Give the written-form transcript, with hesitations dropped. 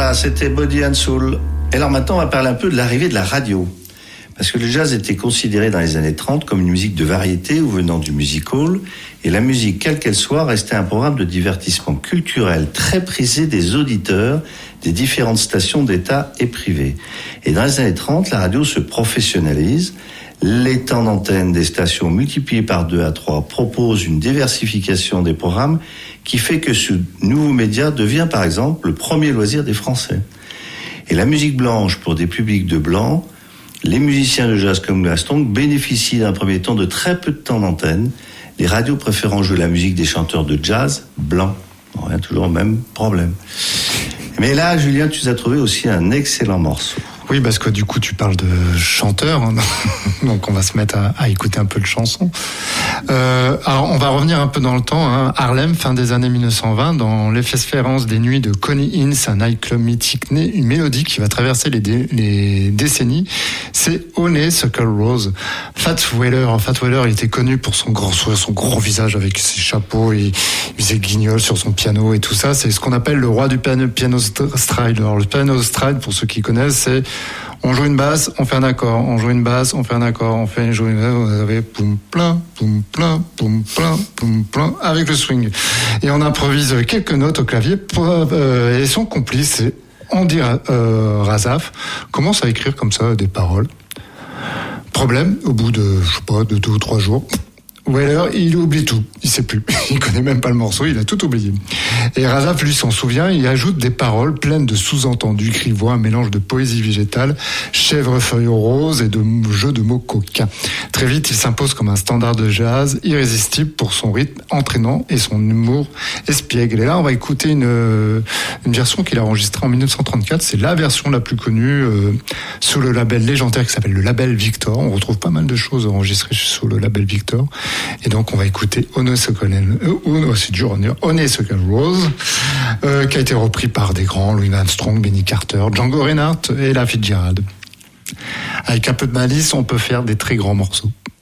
Voilà, c'était Body and Soul. Et alors maintenant, on va parler un peu de l'arrivée de la radio. Parce que le jazz était considéré dans les années 30 comme une musique de variété ou venant du music hall. Et la musique, quelle qu'elle soit, restait un programme de divertissement culturel très prisé des auditeurs des différentes stations d'État et privées. Et dans les années 30, la radio se professionnalise. Les temps d'antenne des stations multipliés par 2 à 3 proposent une diversification des programmes qui fait que ce nouveau média devient par exemple le premier loisir des Français. Et la musique blanche pour des publics de blancs, les musiciens de jazz comme Glastonbury bénéficient d'un premier temps de très peu de temps d'antenne, les radios préférant jouer la musique des chanteurs de jazz blancs. On a toujours le même problème. Mais là, Julien, tu nous as trouvé aussi un excellent morceau. Oui, parce que du coup, tu parles de chanteurs, hein, donc on va se mettre à écouter un peu de chansons. Alors, on va revenir un peu dans le temps. Hein. Harlem, fin des années 1920, dans l'effervescence des nuits de Coney Inns, un nightclub mythique né, une mélodie qui va traverser les décennies, c'est Honeysuckle Rose. Fats Waller, il était connu pour son grand sourire, son gros visage avec ses chapeaux, il faisait le guignol sur son piano et tout ça. C'est ce qu'on appelle le roi du piano stride. Alors, le piano stride, pour ceux qui connaissent, c'est on joue une basse, on fait un accord, on joue une basse, on fait un accord, on fait une basse, vous avez poum plein, poum plein, poum plein, poum plein, avec le swing. Et on improvise quelques notes au clavier, et son complice, Andy Razaf, commence à écrire comme ça des paroles. Problème, au bout de, de 2 ou 3 jours, Weller, il oublie tout. Il sait plus. Il connaît même pas le morceau. Il a tout oublié. Et Razaf, lui, s'en souvient. Il ajoute des paroles pleines de sous-entendus, cris-voix, un mélange de poésie végétale, chèvrefeuille rose et de jeux de mots coquins. Très vite, il s'impose comme un standard de jazz irrésistible pour son rythme entraînant et son humour espiègle. Et là, on va écouter une version qu'il a enregistrée en 1934. C'est la version la plus connue sous le label légendaire qui s'appelle le label Victor. On retrouve pas mal de choses enregistrées sous le label Victor. Et donc on va écouter Honeysuckle Rose, qui a été repris par des grands, Louis Armstrong, Benny Carter, Django Reinhardt et Ella Fitzgerald. Avec un peu de malice, on peut faire des très grands morceaux.